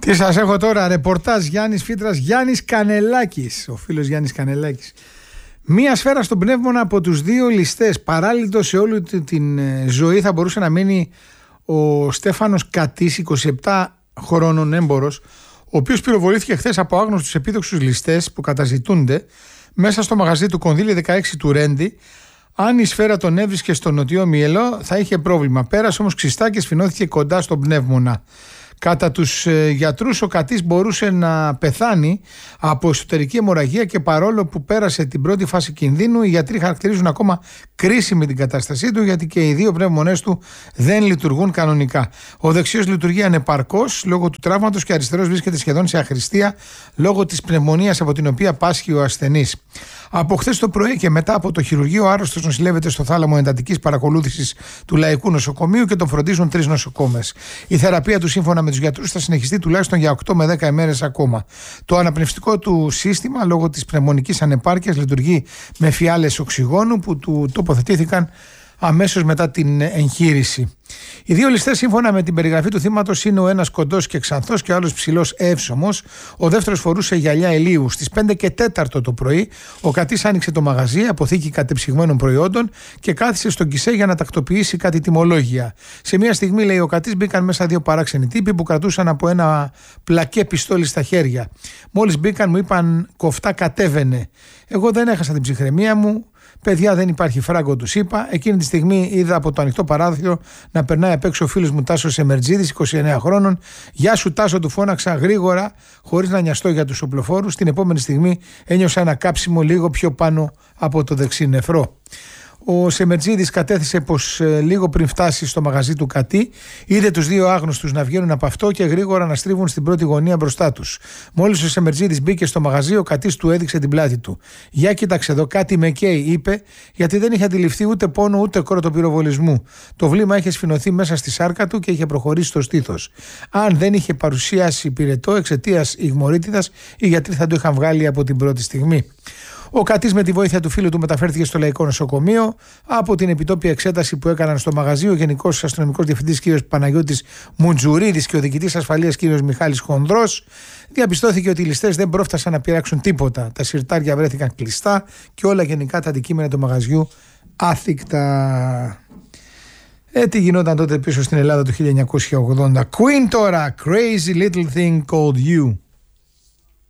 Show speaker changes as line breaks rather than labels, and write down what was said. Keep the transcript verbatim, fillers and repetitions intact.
Τι σας έχω τώρα, ρεπορτάζ Γιάννης Φίτρας, Γιάννης Κανελάκης, ο φίλος Γιάννης Κανελάκης. Μία σφαίρα στον πνεύμονα από τους δύο ληστές. Παράλληλο σε όλη την ζωή θα μπορούσε να μείνει ο Στέφανος Κατής, είκοσι επτά χρόνων έμπορος, ο οποίος πυροβολήθηκε χθες από άγνωστους επίδοξους ληστές που καταζητούνται μέσα στο μαγαζί του Κονδύλη δεκαέξι του Ρέντι. Αν η σφαίρα τον έβρισκε στο νοτιό Μιελό θα είχε πρόβλημα. Πέρασε όμως ξιστά και σφινώθηκε κοντά στον πνεύμονα. Κατά τους ε, γιατρούς ο Κατής μπορούσε να πεθάνει από εσωτερική αιμορραγία και παρόλο που πέρασε την πρώτη φάση κινδύνου, οι γιατροί χαρακτηρίζουν ακόμα κρίσιμη την κατάστασή του, γιατί και οι δύο πνεύμονές του δεν λειτουργούν κανονικά. Ο δεξιός λειτουργεί ανεπαρκώς λόγω του τραύματος και αριστερός βρίσκεται σχεδόν σε αχρηστία λόγω της πνευμονίας από την οποία πάσχει ο ασθενής. Από χθες το πρωί και μετά από το χειρουργείο, ο άρρωστος νοσηλεύεται στο θάλαμο εντατικής παρακολούθησης του Λαϊκού Νοσοκομείου και τον φροντίζουν τρεις νοσοκόμες. Η θεραπεία του, σύμφωνα με τους γιατρούς, θα συνεχιστεί τουλάχιστον για οκτώ με δέκα ημέρες ακόμα. Το αναπνευστικό του σύστημα, λόγω της πνευμονικής ανεπάρκειας, λειτουργεί με φιάλες οξυγόνου που του τοποθετήθηκαν αμέσως μετά την εγχείρηση. Οι δύο ληστές, σύμφωνα με την περιγραφή του θύματος, είναι ο ένας κοντός και ξανθός και ο άλλος ψηλός εύσωμος. Ο δεύτερος φορούσε γυαλιά ηλίου. Στις πέντε και τέσσερα το πρωί, ο Κατής άνοιξε το μαγαζί, αποθήκη κατεψυγμένων προϊόντων, και κάθισε στον κισέ για να τακτοποιήσει κάτι τιμολόγια. Σε μια στιγμή, λέει ο Κατής, μπήκαν μέσα δύο παράξενοι τύποι που κρατούσαν από ένα πλακέ πιστόλι στα χέρια. Μόλις μπήκαν, μου είπαν κοφτά κατέβαινε. Εγώ δεν έχασα την ψυχραιμία μου. Παιδιά, δεν υπάρχει φράγκο, τους είπα. Εκείνη τη στιγμή είδα από το ανοιχτό παράθυρο να περνάει απ' έξω ο φίλος μου Τάσος Εμερτζίδης, είκοσι εννέα χρόνων. Γεια σου, Τάσο, του φώναξα γρήγορα, χωρίς να νοιαστώ για τους οπλοφόρους. Την επόμενη στιγμή ένιωσα ένα κάψιμο λίγο πιο πάνω από το δεξί νεφρό. Ο Σεμερτζίδης κατέθεσε πως ε, λίγο πριν φτάσει στο μαγαζί του Κατή, είδε τους δύο άγνωστους να βγαίνουν από αυτό και γρήγορα να στρίβουν στην πρώτη γωνία μπροστά τους. Μόλις ο Σεμερτζίδης μπήκε στο μαγαζί, ο Κατής του έδειξε την πλάτη του. «Για κοίταξε εδώ, κάτι με καίει», είπε, γιατί δεν είχε αντιληφθεί ούτε πόνο ούτε κρότο πυροβολισμού. Το βλήμα είχε σφινωθεί μέσα στη σάρκα του και είχε προχωρήσει στο στήθος. Αν δεν είχε παρουσιάσει πυρετό εξαιτίας ιγμωρίτιδας, οι γιατροί θα το είχαν βγάλει από την πρώτη στιγμή. Ο Κατής, με τη βοήθεια του φίλου του, μεταφέρθηκε στο Λαϊκό Νοσοκομείο. Από την επιτόπια εξέταση που έκαναν στο μαγαζί, ο Γενικός Αστυνομικός Διευθυντής κ. Παναγιώτης Μουτζουρίδης και ο Διοικητής Ασφαλείας κ. Μιχάλης Χονδρός, διαπιστώθηκε ότι οι ληστές δεν πρόφτασαν να πειράξουν τίποτα. Τα συρτάρια βρέθηκαν κλειστά και όλα γενικά τα αντικείμενα του μαγαζιού άθικτα. Ε, τι γινόταν τότε πίσω στην Ελλάδα του χίλια εννιακόσια ογδόντα. Queen τώρα, Crazy Little Thing Called You.